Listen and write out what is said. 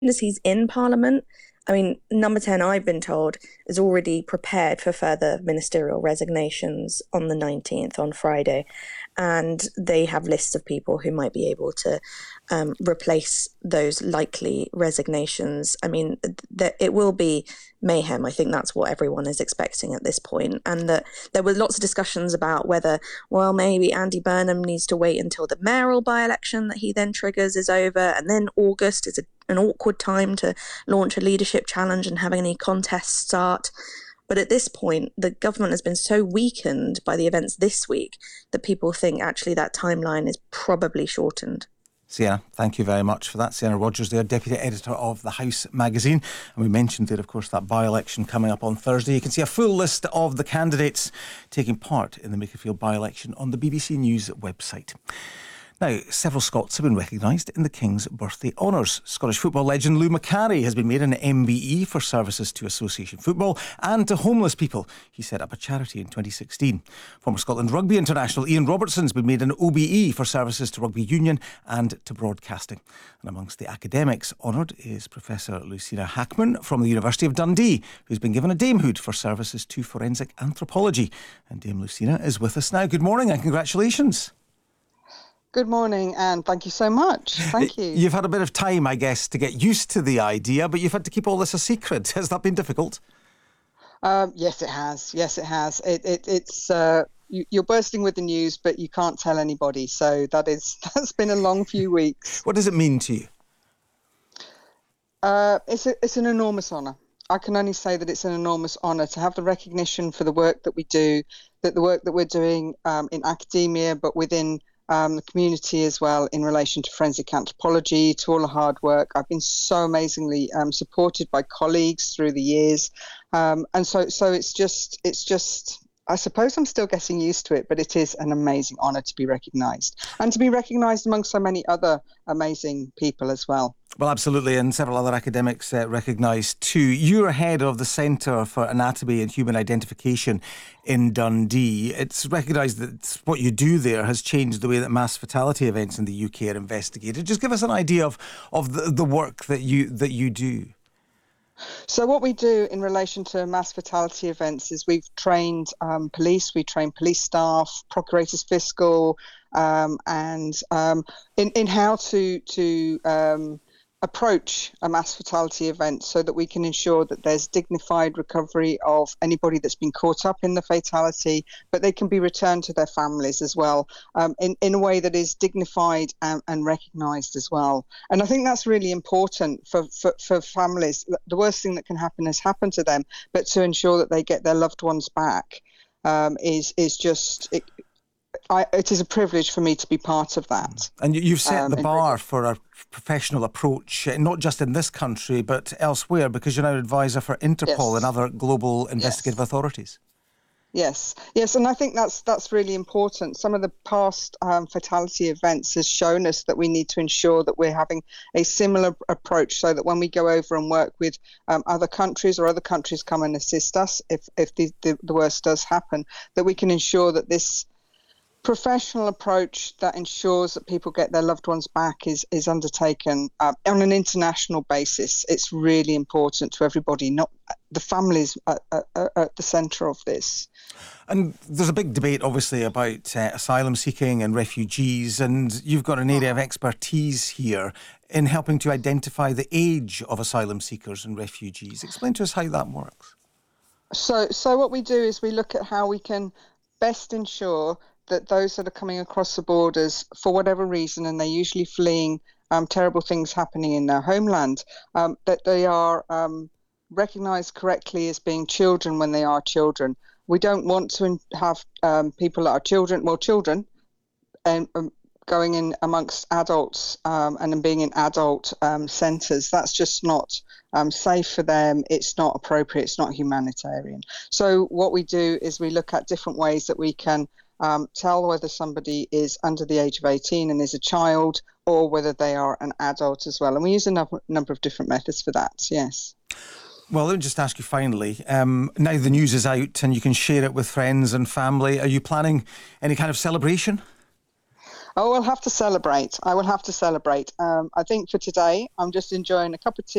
as he's in Parliament, I mean, Number 10, I've been told, is already prepared for further ministerial resignations on the 19th, on Friday. And they have lists of people who might be able to replace those likely resignations. I mean, it will be mayhem. I think that's what everyone is expecting at this point. And that there were lots of discussions about whether, well, maybe Andy Burnham needs to wait until the mayoral by-election that he then triggers is over, and then August is an awkward time to launch a leadership challenge and have any contests start. But at this point, the government has been so weakened by the events this week that people think actually that timeline is probably shortened. Sienna, thank you very much for that. Sienna Rogers there, Deputy Editor of The House magazine. And we mentioned there, of course, that by-election coming up on Thursday. You can see a full list of the candidates taking part in the Makerfield by-election on the BBC News website. Now, several Scots have been recognised in the King's Birthday Honours. Scottish football legend Lou Macari has been made an MBE for services to association football and to homeless people. He set up a charity in 2016. Former Scotland Rugby international Ian Robertson has been made an OBE for services to rugby union and to broadcasting. And amongst the academics honoured is Professor Lucina Hackman from the University of Dundee, who's been given a Damehood for services to forensic anthropology. And Dame Lucina is with us now. Good morning and congratulations. Good morning, and thank you so much. Thank you. You've had a bit of time, I guess, to get used to the idea, but you've had to keep all this a secret. Has that been difficult? Yes, it has. Yes, it has. It's you're bursting with the news, but you can't tell anybody. So that's been a long few weeks. What does it mean to you? It's an enormous honour. I can only say that it's an enormous honour to have the recognition for the work that we do, that the work that we're doing in academia, but within the community as well in relation to forensic anthropology, to all the hard work. I've been so amazingly supported by colleagues through the years. And so it's just, I suppose I'm still getting used to it, but it is an amazing honour to be recognised and to be recognised among so many other amazing people as well. Well, absolutely, and several other academics recognised too. You're head of the Centre for Anatomy and Human Identification in Dundee. It's recognised that what you do there has changed the way that mass fatality events in the UK are investigated. Just give us an idea of the work that you do. So what we do in relation to mass fatality events is we've trained police, we train police staff, procurators fiscal, and in how to approach a mass fatality event so that we can ensure that there's dignified recovery of anybody that's been caught up in the fatality, but they can be returned to their families as well, in a way that is dignified and recognised as well. And I think that's really important for families. The worst thing that can happen has happened to them, but to ensure that they get their loved ones back is just... It is a privilege for me to be part of that. And you've set the bar for a professional approach, not just in this country, but elsewhere, because you're now advisor for Interpol and other global investigative authorities. Yes, and I think that's really important. Some of the past fatality events has shown us that we need to ensure that we're having a similar approach so that when we go over and work with other countries or other countries come and assist us, if the worst does happen, that we can ensure that this professional approach that ensures that people get their loved ones back is undertaken on an international basis. It's really important to everybody, not the families at the centre of this. And there's a big debate, obviously, about asylum seeking and refugees, and you've got an area of expertise here in helping to identify the age of asylum seekers and refugees. Explain to us how that works. So what we do is we look at how we can best ensure that those that are coming across the borders for whatever reason, and they're usually fleeing terrible things happening in their homeland, that they are recognised correctly as being children when they are children. We don't want to have people that are children, and going in amongst adults and being in adult centres. That's just not safe for them. It's not appropriate. It's not humanitarian. So what we do is we look at different ways that we can tell whether somebody is under the age of 18 and is a child, or whether they are an adult as well. And we use a number of different methods for that, yes. Well, let me just ask you finally, now the news is out and you can share it with friends and family, are you planning any kind of celebration? Oh, I'll have to celebrate. I will have to celebrate. I think for today, I'm just enjoying a cup of tea